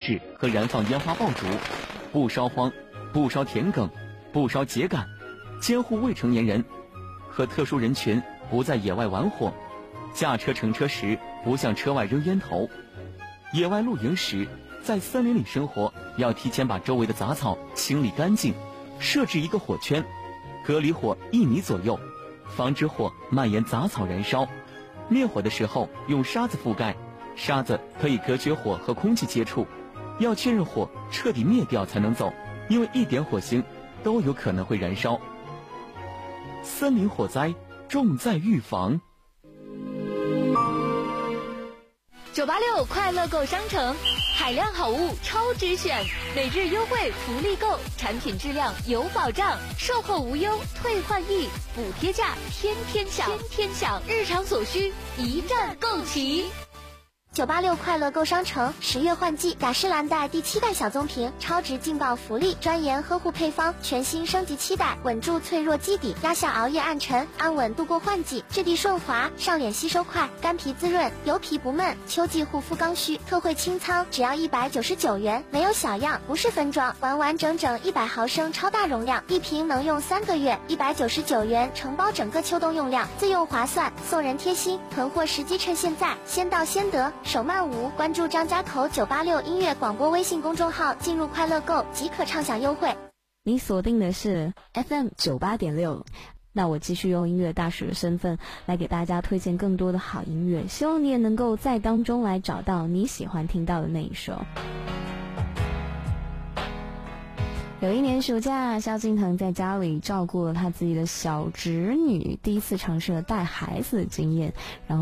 制和燃放烟花爆竹，不烧荒，不烧田埂，不烧秸秆，监护未成年人和特殊人群不在野外玩火，驾车乘车时不向车外扔烟头。野外露营时，在森林里生活，要提前把周围的杂草清理干净，设置一个火圈，隔离火1米左右，防止火蔓延杂草燃烧。灭火的时候用沙子覆盖，沙子可以隔绝火和空气接触，要确认火彻底灭掉才能走，因为一点火星都有可能会燃烧。森林火灾重在预防。 986快乐购商城，海量好物超值选，每日优惠福利购，产品质量有保障，售后无忧，退换易，补贴价天天享，日常所需一站购齐。 986快乐购商城10月换季，雅诗兰黛第7代小棕瓶超值劲爆福利，专研呵护配方，全新升级7代，稳住脆弱基底，压下熬夜暗沉，安稳度过换季，质地顺滑，上脸吸收快，干皮滋润，油皮不闷，秋季护肤刚需，特惠清仓，只要199元，没有小样，不是分装，完完整整100毫升超大容量，一瓶能用3个月，199元承包整个秋冬用量，自用划算，送人贴心，囤货时机趁现在，先到先得，手慢无，关注张家口986音乐广播微信公众号，进入快乐购即可畅享优惠。 你锁定的是 FM 98.6，那我继续用音乐大使的身份来给大家推荐更多的好音乐，希望你也能够在当中来找到你喜欢听到的那一首。有一年暑假，萧敬腾在家里照顾了他自己的小侄女，第一次尝试了带孩子的经验，然后